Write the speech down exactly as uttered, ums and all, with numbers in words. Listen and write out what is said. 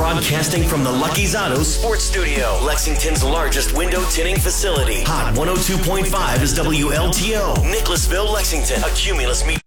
Broadcasting from the Lucky's Auto Sports Studio, Lexington's largest window tinting facility. Hot one oh two point five is W L T O, Nicholasville, Lexington, a Cumulus media.